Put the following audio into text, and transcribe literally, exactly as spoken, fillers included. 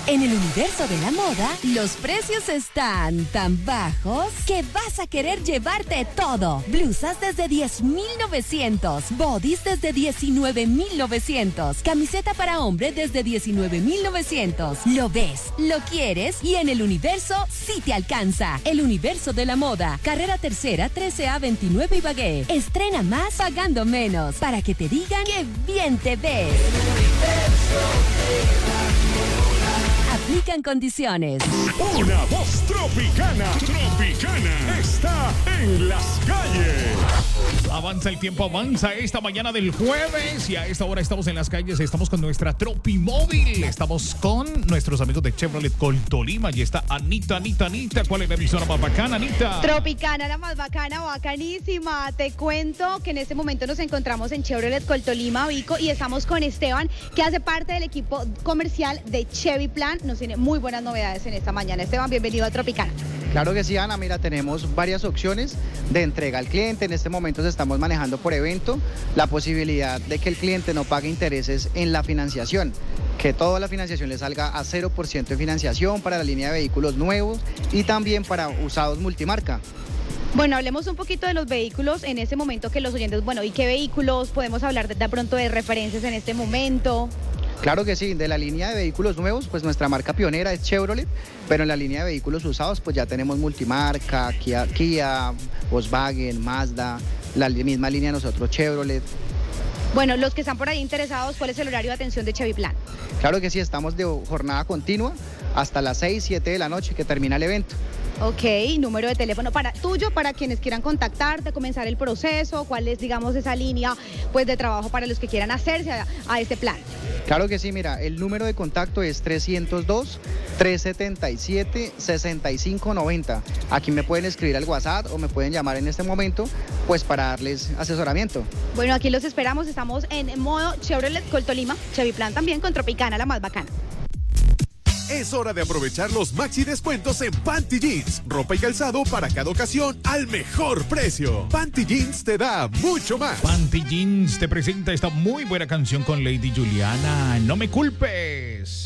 En el universo de la moda, los precios están tan bajos que vas a querer llevarte todo. Blusas desde diez mil novecientos, bodys desde diecinueve mil novecientos, camiseta para hombre desde diecinueve mil novecientos. Lo ves, lo quieres y en el universo sí te alcanza. El universo de la moda, carrera tercera, trece A veintinueve Ibagué. Estrena más pagando menos para que te digan que bien te ves. Aplican condiciones. Una voz tropicana, tropicana, está en las calles. Avanza el tiempo, avanza esta mañana del jueves y a esta hora estamos en las calles, estamos con nuestra Tropimóvil, estamos con nuestros amigos de Chevrolet Coltolima y está Anita, Anita, Anita. ¿Cuál es la emisora más bacana, Anita? Tropicana, la más bacana, bacanísima. Te cuento que en este momento nos encontramos en Chevrolet Coltolima, Vico, y estamos con Esteban, que hace parte del equipo comercial de Chevy Plan. Nos tiene muy buenas novedades en esta mañana. Esteban, bienvenido a Tropicana. Claro que sí, Ana. Mira, tenemos varias opciones de entrega al cliente. En este momento estamos manejando por evento la posibilidad de que el cliente no pague intereses en la financiación, que toda la financiación le salga a cero por ciento de financiación para la línea de vehículos nuevos y también para usados multimarca. Bueno, hablemos un poquito de los vehículos en este momento, que los oyentes, bueno, ¿y qué vehículos? Podemos hablar de, de pronto de referencias en este momento. Claro que sí, de la línea de vehículos nuevos, pues nuestra marca pionera es Chevrolet, pero en la línea de vehículos usados, pues ya tenemos multimarca, Kia, Kia, Volkswagen, Mazda, la misma línea de nosotros Chevrolet. Bueno, los que están por ahí interesados, ¿cuál es el horario de atención de Chevy Plan? Claro que sí, estamos de jornada continua hasta las seis, siete de la noche que termina el evento. Ok, número de teléfono para tuyo, para quienes quieran contactarte, comenzar el proceso, cuál es, digamos, esa línea pues de trabajo para los que quieran hacerse a, a este plan. Claro que sí, mira, el número de contacto es trescientos dos, trescientos setenta y siete, sesenta y cinco noventa. Aquí me pueden escribir al WhatsApp o me pueden llamar en este momento, pues para darles asesoramiento. Bueno, aquí los esperamos, estamos en modo Chevrolet Coltolima, Chevy Plan también con Tropicana, la más bacana. Es hora de aprovechar los maxi descuentos en Panty Jeans. Ropa y calzado para cada ocasión al mejor precio. Panty Jeans te da mucho más. Panty Jeans te presenta esta muy buena canción con Lady Juliana. No me culpes.